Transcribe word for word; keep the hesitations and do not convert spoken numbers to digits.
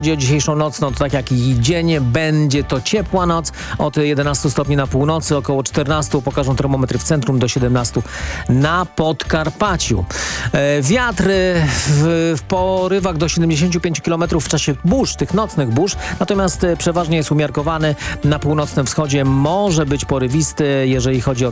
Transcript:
Chodzi o dzisiejszą noc, no to tak jak i dzień, będzie to ciepła noc, od jedenastu stopni na północy, około czternastu pokażą termometry w centrum, do siedemnastu na Podkarpaciu. E, wiatr w, w porywach do siedemdziesięciu pięciu kilometrów w czasie burz, tych nocnych burz, natomiast przeważnie jest umiarkowany. Na północnym wschodzie może być porywisty, jeżeli chodzi o